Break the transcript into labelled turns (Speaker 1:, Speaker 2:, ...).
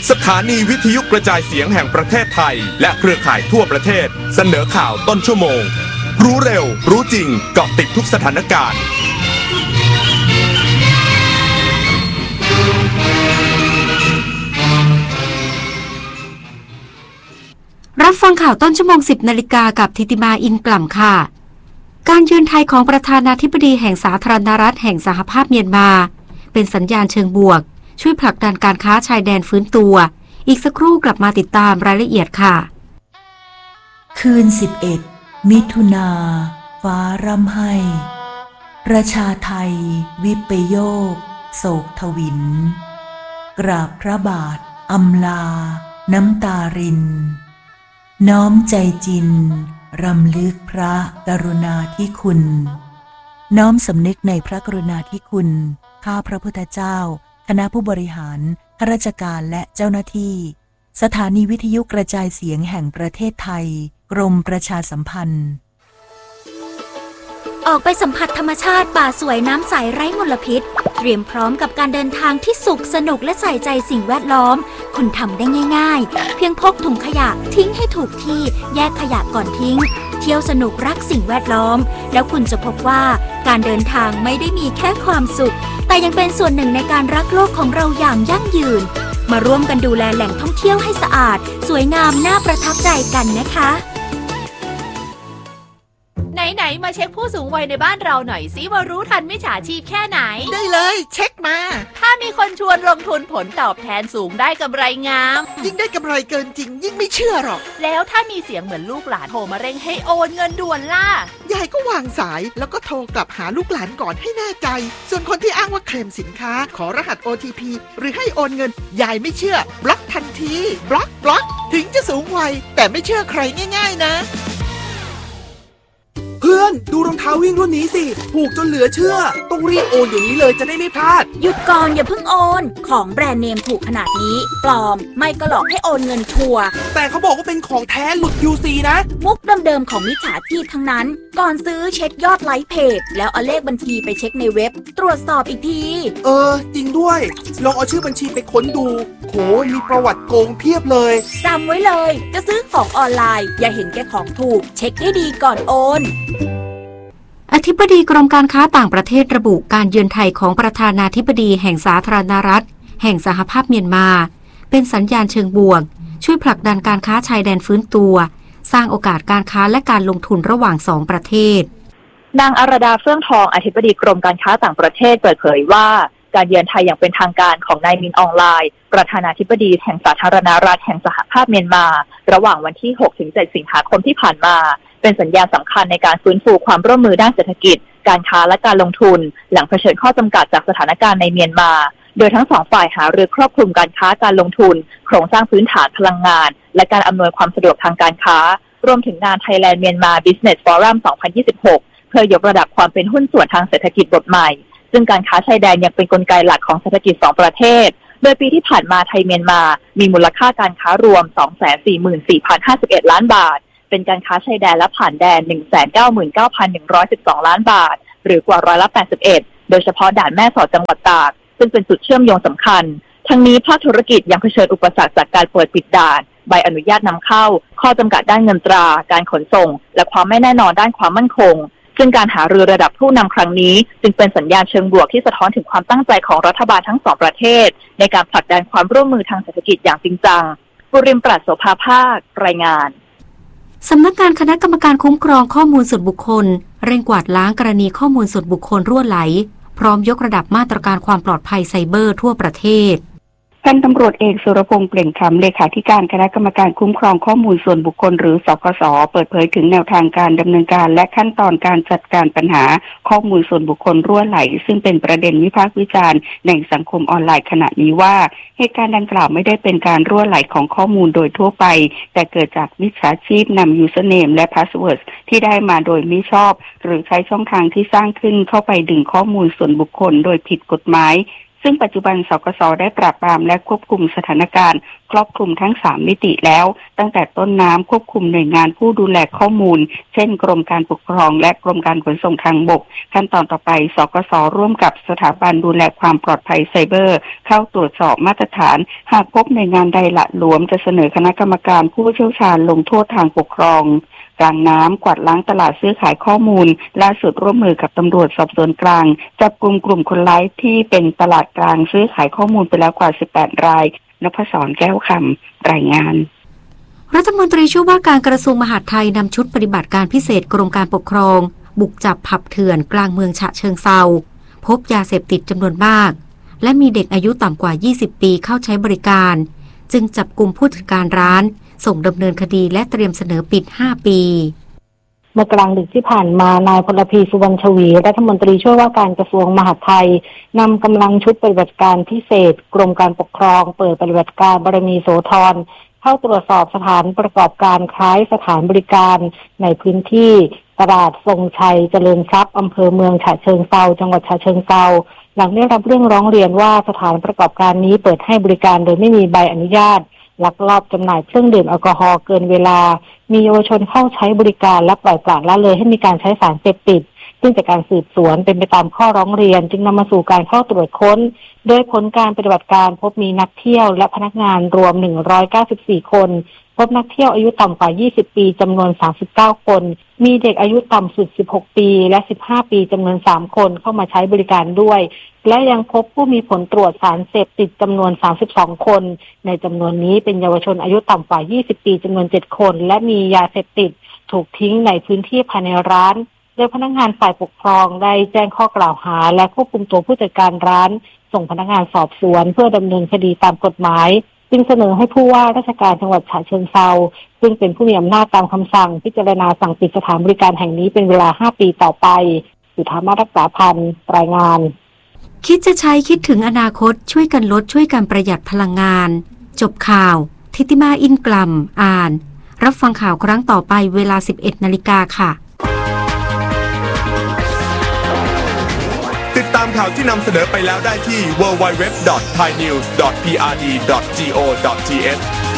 Speaker 1: สถานีวิทยุกระจายเสียงแห่งประเทศไทยและเครือข่ายทั่วประเทศเสนอข่าวต้นชั่วโมงรู้เร็วรู้จริงเกาะติดทุกสถานการณ์
Speaker 2: รับฟังข่าวต้นชั่วโมง 10 นาฬิกากับธิติมาอินกล่ำค่ะการเยือนไทยของประธานาธิบดีแห่งสาธารณรัฐแห่งสหภาพเมียนมาเป็นสัญญาณเชิงบวกช่วยผลักดันการค้าชายแดนฟื้นตัวอีกสักครู่กลับมาติดตามรายละเอียดค่ะ
Speaker 3: คืน11มิถุนาฟ้าร่ำไห้ประชาไทยวิปโยคโศกทวินกราบพระบาทอำลาน้ำตารินน้อมใจจินรำลึกพระกรุณาธิคุณน้อมสำนึกในพระกรุณาธิคุณข้าพระพุทธเจ้าคณะผู้บริหารข้าราชการและเจ้าหน้าที่สถานีวิทยุกระจายเสียงแห่งประเทศไทยกรมประชาสัมพันธ์
Speaker 4: ออกไปสัมผัสธรรมชาติป่าสวยน้ำใสไร้มลพิษเตรียมพร้อมกับการเดินทางที่สุขสนุกและใส่ใจสิ่งแวดล้อมคุณทำได้ง่ายๆเพียงพกถุงขยะทิ้งให้ถูกที่แยกขยะก่อนทิ้งเที่ยวสนุกรักสิ่งแวดล้อมแล้วคุณจะพบว่าการเดินทางไม่ได้มีแค่ความสุขแต่ยังเป็นส่วนหนึ่งในการรักโลกของเราอย่างยั่งยืนมาร่วมกันดูแลแหล่งท่องเที่ยวให้สะอาดสวยงามน่าประทับใจกันนะคะ
Speaker 5: ไหนๆมาเช็คผู้สูงวัยในบ้านเราหน่อยสิว่ารู้ทันมิจฉาชีพแค่ไหน
Speaker 6: ได้เลยเช็คมา
Speaker 5: ถ้ามีคนชวนลงทุนผลตอบแทนสูงได้กำไรงาม
Speaker 6: ยิ่งได้กำไรเกินจริงยิ่งไม่เชื่อหรอก
Speaker 5: แล้วถ้ามีเสียงเหมือนลูกหลานโทรมาเร่งให้โอนเงินด่วนล่ะ
Speaker 6: ยายก็วางสายแล้วก็โทรกลับหาลูกหลานก่อนให้แน่ใจส่วนคนที่อ้างว่าเคลมสินค้าขอรหัส OTP หรือให้โอนเงินยายไม่เชื่อบล็อกทันทีบล็อกถึงจะสูงวัยแต่ไม่เชื่อใครง่ายๆนะ
Speaker 7: เพื่อนดูรองเท้าวิ่งรุ่นนี้สิถูกจนเหลือเชื่อต้องรีบโอนเดี๋ยวนี้เลยจะได้ไม่พลาด
Speaker 4: หยุดก่อนอย่าเพิ่งโอนของแบรนด์เนมถูกขนาดนี้ปลอมไม่ก็หลอกให้โอนเงินชัวร์
Speaker 7: แต่เขาบอกว่าเป็นของแท้หลุด QC นะ
Speaker 4: มุกเดิมๆของมิจฉาชีพทั้งนั้นก่อนซื้อเช็คยอดไลค์เพจแล้วเอาเลขบัญชีไปเช็คในเว็บตรวจสอบอีกที
Speaker 7: จริงด้วยลองเอาชื่อบัญชีไปค้นดูโหมีประวัติโกงเพียบเลย
Speaker 4: จำไว้เลยจะซื้อของออนไลน์อย่าเห็นแก่ของถูกเช็คให้ดีก่อนโอน
Speaker 2: อธิบดีกรมการค้าต่างประเทศระบุการเยือนไทยของประธานาธิบดีแห่งสาธารณรัฐแห่งสหภาพเมียนมาเป็นสัญญาณเชิงบวกช่วยผลักดันการค้าชายแดนฟื้นตัวสร้างโอกาสการค้าและการลงทุนระหว่าง2ประเทศ
Speaker 8: นางอรดาเฟื่องทองอธิบดีกรมการค้าต่างประเทศเปิดเผยว่าการเยือนไทยอย่างเป็นทางการของนายมินอองไลน์ประธานาธิบดีแห่งสาธารณรัฐแห่งสหภาพเมียนมาระหว่างวันที่ 6-7 สิงหาคมที่ผ่านมาเป็นสัญญาณสำคัญในการฟื้นฟูความร่วมมือด้านเศรษฐกิจการค้าและการลงทุนหลังเผชิญข้อจำกัดจากสถานการณ์ในเมียนมาโดยทั้งสองฝ่ายหารือครอบคลุมการค้าการลงทุนโครงสร้างพื้นฐานพลังงานและการอำนวยความสะดวกทางการค้ารวมถึงงาน Thailand Myanmar Business Forum 2026 เพื่อยกระดับความเป็นหุ้นส่วนทางเศรษฐกิจบทใหม่ซึ่งการค้าชายแดนยังเป็นกลไกหลักของเศรษฐกิจ2ประเทศโดยปีที่ผ่านมาไทยเมียนมามีมูลค่าการค้ารวม 244,051 ล้านบาทเป็นการค้าชายแดนและผ่านแดน 199,112 ล้านบาทหรือกว่า81%โดยเฉพาะด่านแม่สอดจังหวัดตากซึ่งเป็นจุดเชื่อมโยงสำคัญทั้งนี้ภาคธุรกิจยังเผชิญอุปสรรคจากการเปิดปิดด่านใบอนุญาตนำเข้าข้อจำกัดด้านเงินตราการขนส่งและความไม่แน่นอนด้านความมั่นคงซึ่งการหารือระดับผู้นำครั้งนี้จึงเป็นสัญญาณเชิงบวกที่สะท้อนถึงความตั้งใจของรัฐบาลทั้งสองประเทศในการผลักดันความร่วมมือทางเศรษฐกิจอย่างจริงจังบุริมปราศโสภาภาครายงาน
Speaker 2: สำนักงานคณะกรรมการคุ้มครองข้อมูลส่วนบุคคลเร่งกวาดล้างกรณีข้อมูลส่วนบุคคลรั่วไหลพร้อมยกระดับมาตรการความปลอดภัยไซเบอร์ทั่วประเทศ
Speaker 9: พันตำรวจเอกสุรพงษ์เปล่งธรรมเลขาธิการคณะกรรมการคุ้มครองข้อมูลส่วนบุคคลหรือสคส.เปิดเผยถึงแนวทางการดำเนินการและขั้นตอนการจัดการปัญหาข้อมูลส่วนบุคคลรั่วไหลซึ่งเป็นประเด็นวิพากษ์วิจารณ์ในสังคมออนไลน์ขณะนี้ว่าเหตุการณ์ดังกล่าวไม่ได้เป็นการรั่วไหลของข้อมูลโดยทั่วไปแต่เกิดจากมิจฉาชีพนำ username และ password ที่ได้มาโดยมิชอบหรือใช้ช่องทางที่สร้างขึ้นเข้าไปดึงข้อมูลส่วนบุคคลโดยผิดกฎหมายซึ่งปัจจุบันสคส.ได้ปราบปรามและควบคุมสถานการณ์ครอบคลุมทั้ง3มิติแล้วตั้งแต่ต้นน้ำควบคุมหน่วยงานผู้ดูแลข้อมูลเช่นกรมการปกครองและกรมการขนส่งทางบกขั้นตอนต่อไปสกส.ร่วมกับสถาบันดูแลความปลอดภัยไซเบอร์เข้าตรวจสอบมาตรฐานหากพบหน่วยงานใดละหลวมจะเสนอคณะกรรมการผู้เชี่ยวชาญลงโทษทางปกครองกลางน้ำกวาดล้างตลาดซื้อขายข้อมูลล่าสุดร่วมมือกับตำรวจสอบสวนกลางจับกลุ่มคนร้ายที่เป็นตลาดกลางซื้อขายข้อมูลไปแล้วกว่า18รายนพศรแก้วคำรายงาน
Speaker 2: รัฐมนตรีช่วยว่าการกระทรวงมหาดไทยนำชุดปฏิบัติการพิเศษกรมการปกครองบุกจับผับเถื่อนกลางเมืองฉะเชิงเทราพบยาเสพติดจำนวนมากและมีเด็กอายุต่ำกว่า20ปีเข้าใช้บริการจึงจับกุมผู้จัดการร้านส่งดำเนินคดีและเตรียมเสนอปิด5ปี
Speaker 10: เมื่อกลางดึกที่ผ่านมานายพลพีสุวรรณชวีรัฐมนตรีช่วยว่าการกระทรวงมหาดไทยนำกำลังชุดปฏิบัติการพิเศษกรมการปกครองเปิดปฏิบัติการบารมีโสธรเข้าตรวจสอบสถานประกอบการคล้ายสถานบริการในพื้นที่ตลาดทรงชัยเจริญทรัพย์อำเภอเมืองฉะเชิงเทราจังหวัดฉะเชิงเทราหลังได้รับเรื่องร้องเรียนว่าสถานประกอบการนี้เปิดให้บริการโดยไม่มีใบอนุญาตลักลอบจำหน่ายเครื่องดื่มแอลกอฮอล์เกินเวลามีเยาวชนเข้าใช้บริการและปล่อยปละละเลยให้มีการใช้สารเสพติดซึ่งจากการสืบสวนเป็นไปตามข้อร้องเรียนจึงนำมาสู่การเข้าตรวจค้นโดยผลการปฏิบัติการพบมีนักเที่ยวและพนักงานรวม194คนพบนักเที่ยวอายุต่ำกว่า20ปีจำนวน39คนมีเด็กอายุต่ำสุด16ปีและ15ปีจำนวน3คนเข้ามาใช้บริการด้วยและยังพบผู้มีผลตรวจสารเสพติดจำนวน32คนในจำนวนนี้เป็นเยาวชนอายุต่ำกว่า20ปีจำนวน7คนและมียาเสพติดถูกทิ้งในพื้นที่ภายในร้านโดยพนักงานฝ่ายปกครองได้แจ้งข้อกล่าวหาและควบคุมตัวผู้จัดการร้านส่งพนักงานสอบสวนเพื่อดำเนินคดีตามกฎหมายจึงเสนอให้ผู้ว่าราชการจังหวัดฉะเชิงเทราซึ่งเป็นผู้มีอำนาจตามคำสั่งพิจารณาสั่งปิดสถานบริการแห่งนี้เป็นเวลา5ปีต่อไปสุธามารักษาพันธ์รายงาน
Speaker 2: คิดจะใช้คิดถึงอนาคตช่วยกันลดช่วยกันประหยัดพลังงานจบข่าวทิติมาอินกลัมอ่านรับฟังข่าวครั้งต่อไปเวลา 11:00 น.ค่ะ
Speaker 1: ติดตามข่าวที่นำเสนอไปแล้วได้ที่ www.thainews.prd.go.th